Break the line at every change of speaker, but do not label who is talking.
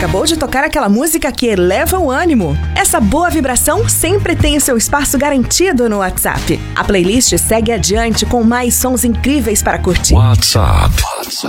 Acabou de tocar aquela música que eleva o ânimo. Essa boa vibração sempre tem o seu espaço garantido no WhatsApp. A playlist segue adiante com mais sons incríveis para curtir.
WhatsApp.